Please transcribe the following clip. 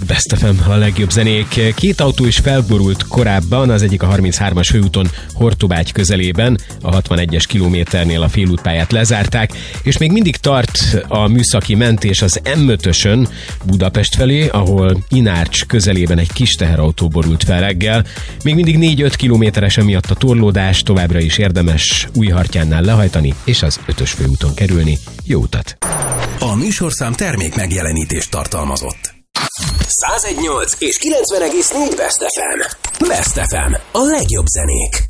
Best FM, a legjobb zenék. Két autó is felborult korábban, az egyik a 33-as főúton Hortobágy közelében, a 61-es kilométernél a félútpályát lezárták, és még mindig tart a műszaki mentés az M5-ösön Budapest felé, ahol Inárcs közelében egy kis teherautó borult fel reggel. Még mindig 4-5 kilométeres emiatt a torlódás, továbbra is érdemes Újhartyánnál lehajtani, és az 5-ös főúton kerülni. Jó utat! A műsorszám termék megjelenítést tartalmazott. 101.8 és 90.4 Best FM. Best FM. A legjobb zenék.